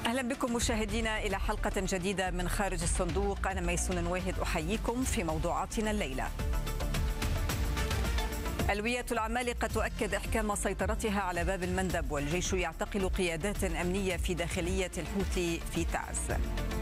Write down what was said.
أهلا بكم مشاهدينا إلى حلقة جديدة من خارج الصندوق. أنا ميسون واهد أحييكم في موضوعاتنا الليلة. ألوية العمالقة تؤكد إحكام سيطرتها على باب المندب، والجيش يعتقل قيادات أمنية في داخلية الحوثي في تعز.